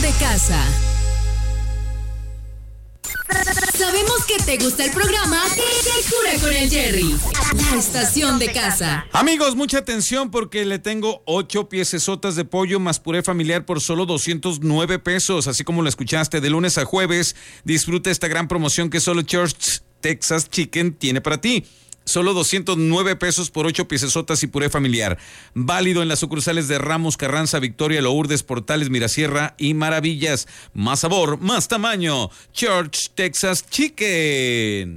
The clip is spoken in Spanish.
de casa. Sabemos que te gusta el programa ¿Qué cura con el Jerry? La estación de casa. Amigos, mucha atención porque le tengo 8 piecesotas de pollo más puré familiar por solo 209 pesos. Así como lo escuchaste, de lunes a jueves, disfruta esta gran promoción que solo Church Texas Chicken tiene para ti. Solo 209 pesos por 8 piecesotas y puré familiar. Válido en las sucursales de Ramos, Carranza, Victoria, Lourdes, Portales, Mirasierra y Maravillas. Más sabor, más tamaño. Church Texas Chicken.